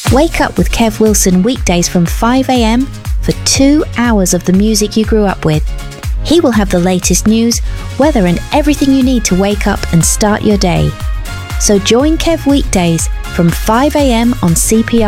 Wake up with Kev Wilson weekdays from 5 a.m. for 2 hours of the music you grew up with. He will have the latest news, weather and everything you need to wake up and start your day. So join Kev weekdays from 5 a.m. on CPR